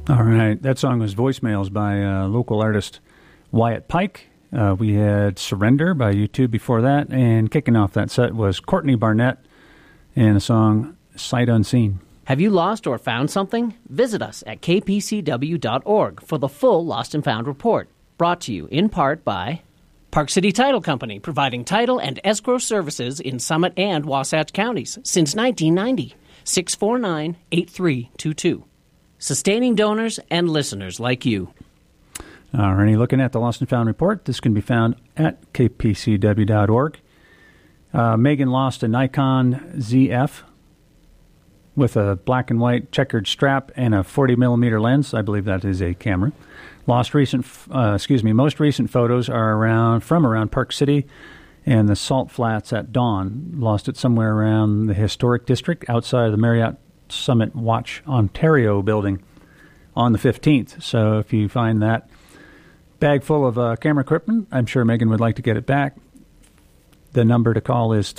All right. That song was Voicemails by local artist Wyatt Pike. We had Surrender by U2 before that. And kicking off that set was Courtney Barnett and the song Sight Unseen. Have you lost or found something? Visit us at kpcw.org for the full Lost and Found report. Brought to you in part by Park City Title Company, providing title and escrow services in Summit and Wasatch counties since 1990. 649-8322. Sustaining donors and listeners like you. Alrighty, looking at the Lost and Found report. This can be found at kpcw.org. Megan lost a Nikon ZF with a black and white checkered strap and a 40 millimeter lens. I believe that is a camera. Most recent photos are from around Park City and the Salt Flats at dawn. Lost it somewhere around the historic district outside of the Marriott Summit Watch Ontario building on the 15th. So if you find that bag full of camera equipment, I'm sure Megan would like to get it back. The number to call is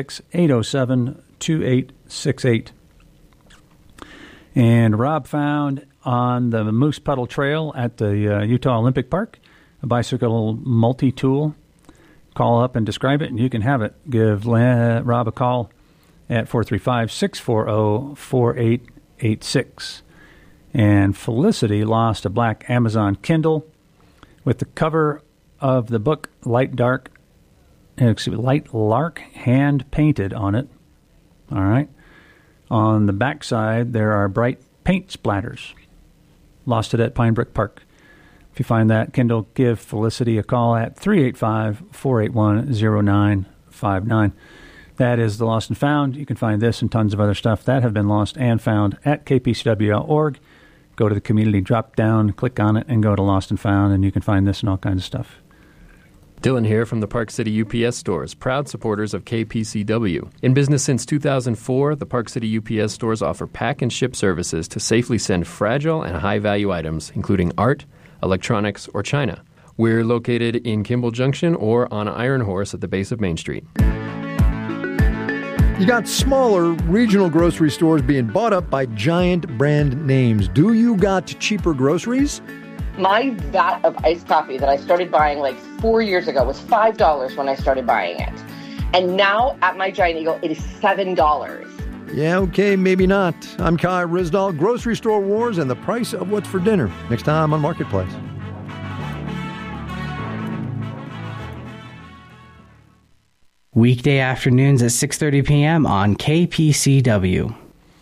306-807-2868. And Rob found on the Moose Puddle Trail at the Utah Olympic Park a bicycle multi-tool. Call up and describe it, and you can have it. Give Rob a call at 435-640-4886. And Felicity lost a black Amazon Kindle with the cover of the book Light Lark hand-painted on it. All right. On the back side, there are bright paint splatters. Lost it at Pine Brook Park. If you find that Kindle, give Felicity a call at 385-481-0959. That is the Lost and Found. You can find this and tons of other stuff that have been lost and found at kpcw.org. Go to the community drop-down, click on it, and go to Lost and Found, and you can find this and all kinds of stuff. Dylan here from the Park City UPS stores, proud supporters of KPCW. In business since 2004, the Park City UPS stores offer pack and ship services to safely send fragile and high-value items, including art, electronics, or china. We're located in Kimball Junction or on Iron Horse at the base of Main Street. You got smaller regional grocery stores being bought up by giant brand names. Do you got cheaper groceries? My vat of iced coffee that I started buying like 4 years ago was $5 when I started buying it. And now at my Giant Eagle, it is $7. Yeah, okay, maybe not. I'm Kai Risdahl, Grocery Store Wars and the price of what's for dinner. Next time on Marketplace. Weekday afternoons at 6:30 p.m. on KPCW.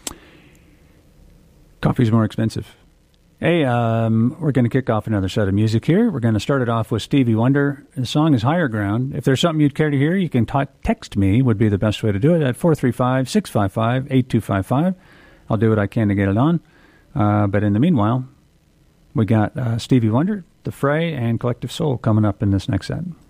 Coffee's more expensive. Hey, we're going to kick off another set of music here. We're going to start it off with Stevie Wonder. The song is Higher Ground. If there's something you'd care to hear, you can text me, would be the best way to do it, at 435-655-8255. I'll do what I can to get it on. But in the meanwhile, we got Stevie Wonder, The Fray, and Collective Soul coming up in this next set.